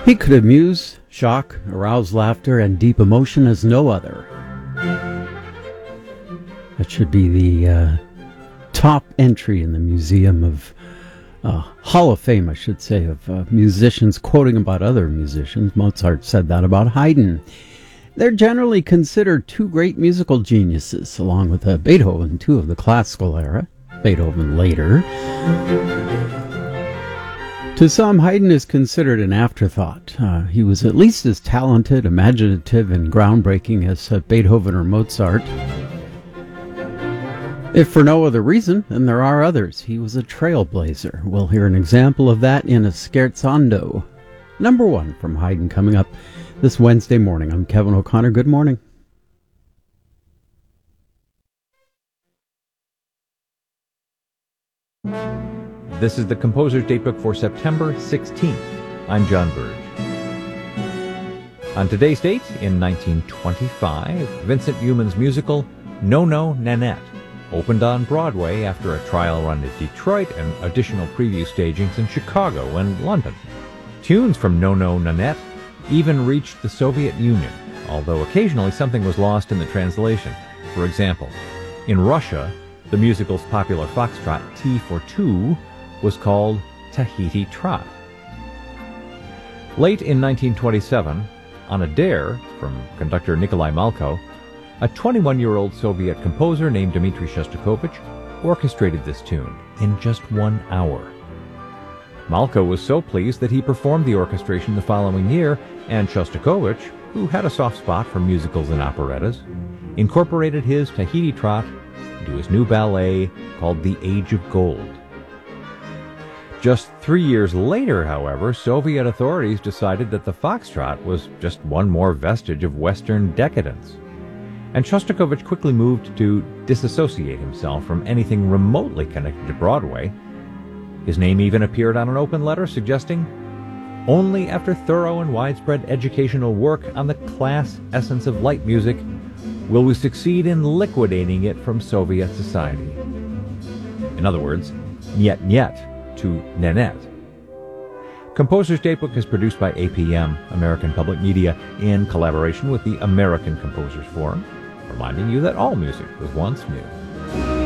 He could amuse, shock, arouse laughter, and deep emotion as no other. That should be the top entry in the Museum of Hall of Fame, I should say, of musicians quoting about other musicians. Mozart said that about Haydn. They're generally considered two great musical geniuses, along with Beethoven, two of the classical era, Beethoven later. To some, Haydn is considered an afterthought. He was at least as talented, imaginative, and groundbreaking as Beethoven or Mozart. If for no other reason, then there are others. He was a trailblazer. We'll hear an example of that in a scherzando. Number 1 from Haydn coming up this Wednesday morning. I'm Kevin O'Connor. Good morning. This is the Composer's Datebook for September 16th. I'm John Burge. On today's date, in 1925, Vincent Youmans' musical No No Nanette opened on Broadway after a trial run at Detroit and additional preview stagings in Chicago and London. Tunes from No No Nanette even reached the Soviet Union, although occasionally something was lost in the translation. For example, in Russia, the musical's popular foxtrot T for Two was called Tahiti Trot. Late in 1927, on a dare from conductor Nikolai Malko, a 21-year-old Soviet composer named Dmitri Shostakovich orchestrated this tune in just 1 hour. Malko was so pleased that he performed the orchestration the following year, and Shostakovich, who had a soft spot for musicals and operettas, incorporated his Tahiti Trot into his new ballet called The Age of Gold. Just 3 years later, however, Soviet authorities decided that the foxtrot was just one more vestige of Western decadence. And Shostakovich quickly moved to disassociate himself from anything remotely connected to Broadway. His name even appeared on an open letter suggesting, "Only after thorough and widespread educational work on the class essence of light music will we succeed in liquidating it from Soviet society." In other words, niet niet to Nanette. Composer's Datebook is produced by APM, American Public Media, in collaboration with the American Composers Forum, reminding you that all music was once new.